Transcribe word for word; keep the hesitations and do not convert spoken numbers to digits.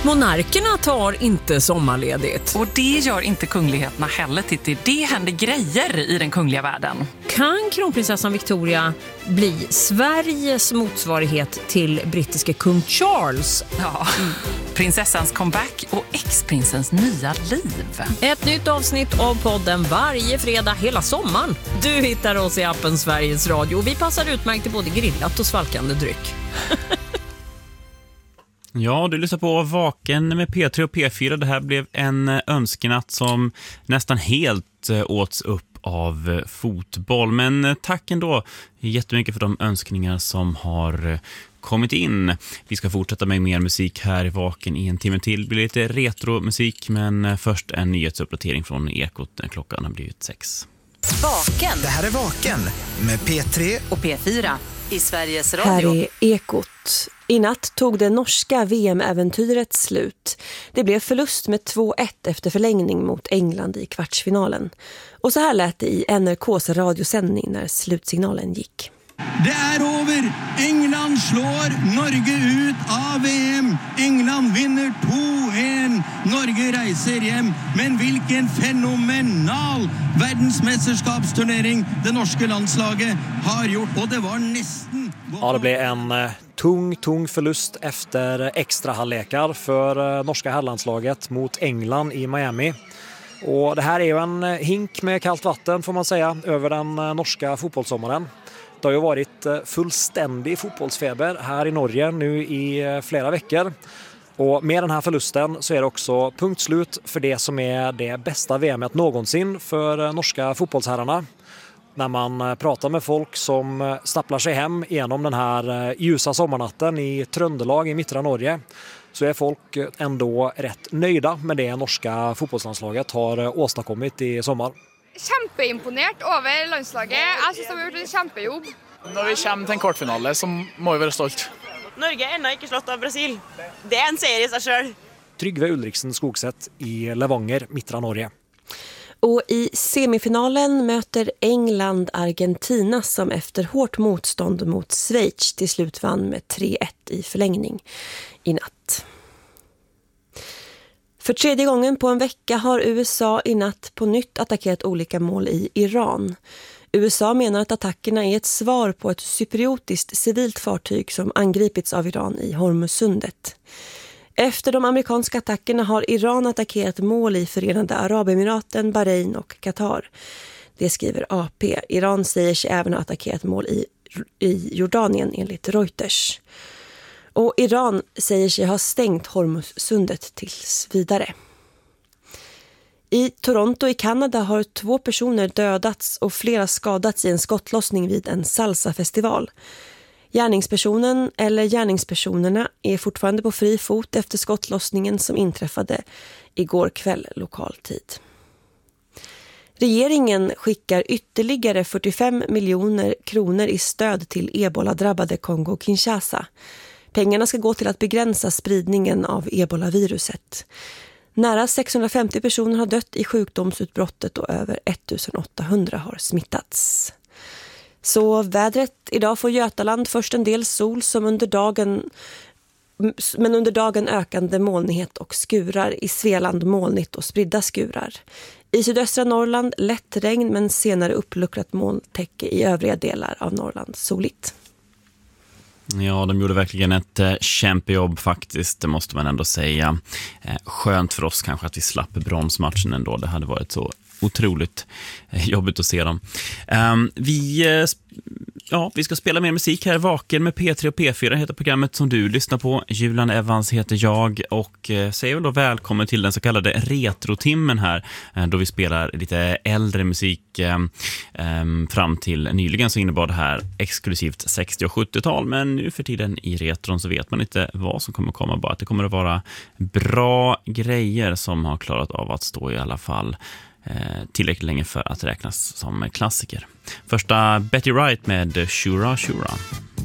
Monarkerna tar inte sommarledigt. Och det gör inte kungligheterna heller, Titti. Det händer grejer i den kungliga världen. Kan kronprinsessan Victoria bli Sveriges motsvarighet till brittiske kung Charles? Ja, prinsessans comeback och ex-prinsens nya liv. Ett nytt avsnitt av podden varje fredag hela sommaren. Du hittar oss i appen Sveriges Radio. Vi passar utmärkt till både grillat och svalkande dryck. Ja, du lyssnar på Vaken med P tre och P fyra. Det här blev en önskenatt som nästan helt åts upp av fotboll. Men tack ändå jättemycket för de önskningar som har kommit in. Vi ska fortsätta med mer musik här i Vaken i en timme till. Det blir lite retromusik, men först en nyhetsuppdatering från Ekot. Klockan har blivit sex. Vaken. Det här är Vaken med P tre och P fyra i Sveriges Radio. Här är Ekot. I natt tog det norska V M-äventyret slut. Det blev förlust med två ett efter förlängning mot England i kvartsfinalen. Och så här lät det i N R K:s radiosändning när slutsignalen gick. Det är över. England slår Norge ut av V M. England vinner två ett. Norge reiser hem. Men vilken fenomenal världsmästerskapsturnering det norska landslaget har gjort. Och det var nästan... Ja, det blev en eh, tung, tung förlust efter extra halvlekar för eh, norska herrlandslaget mot England i Miami. Och det här är ju en hink med kallt vatten, får man säga, över den eh, norska fotbollssommaren. Det har ju varit eh, fullständig fotbollsfeber här i Norge nu i eh, flera veckor. Och med den här förlusten så är det också punktslut för det som är det bästa V M:et någonsin för eh, norska fotbollsherrarna. När man pratar med folk som stapplar sig hem genom den här ljusa sommarnatten i Trøndelag i mittra Norge, så är folk ändå rätt nöjda med det norska fotbollslandslaget har åstadkommit i sommar. Kjempeimponert över landslaget. Jag syns de har gjort en kjempejobb. När vi kommer till en kvartfinale så må vi vara stolt. Norge är ännu inte slått av Brasil. Det är en serie i sig själv. Trygve Ulriksen Skogset i Levanger, mittra Norge. Och i semifinalen möter England Argentina som efter hårt motstånd mot Schweiz till slut vann med tre ett i förlängning i natt. För tredje gången på en vecka har U S A i natt på nytt attackerat olika mål i Iran. U S A menar att attackerna är ett svar på ett cypriotiskt civilt fartyg som angripits av Iran i Hormuzsundet. Efter de amerikanska attackerna har Iran attackerat mål i Förenade Arabemiraten, Bahrain och Qatar. Det skriver A P. Iran säger sig även ha attackerat mål i, i Jordanien enligt Reuters. Och Iran säger sig ha stängt Hormuzsundet tills vidare. I Toronto i Kanada har två personer dödats och flera skadats i en skottlossning vid en salsafestival. Gärningspersonen eller gärningspersonerna är fortfarande på fri fot efter skottlossningen som inträffade igår kväll lokal tid. Regeringen skickar ytterligare fyrtiofem miljoner kronor i stöd till ebola-drabbade Kongo-Kinshasa. Pengarna ska gå till att begränsa spridningen av ebola-viruset. Nära sexhundrafemtio personer har dött i sjukdomsutbrottet och över ettusenåttahundra har smittats. Så vädret idag får Götaland först en del sol som under dagen, men under dagen ökande molnighet och skurar. I Svealand molnigt och spridda skurar. I sydöstra Norrland lätt regn men senare uppluckrat molntäcke. I övriga delar av Norrland soligt. Ja, de gjorde verkligen ett eh, kämpejobb faktiskt, det måste man ändå säga. Eh, skönt för oss kanske att vi slapp bronsmatchen ändå. Det hade varit så otroligt eh, jobbigt att se dem. Um, vi, eh, ja, vi ska spela mer musik här. Vaken med P tre och P fyra heter programmet som du lyssnar på. Julian Evans heter jag och eh, säger väl då välkommen till den så kallade retrotimmen här. Eh, då vi spelar lite äldre musik eh, eh, fram till nyligen så innebar det här exklusivt sextio- och sjuttiotal. Men nu för tiden i retron så vet man inte vad som kommer komma. Bara att det kommer att vara bra grejer som har klarat av att stå i alla fall tillräckligt länge för att räknas som klassiker. Första Betty Wright med Shura Shura.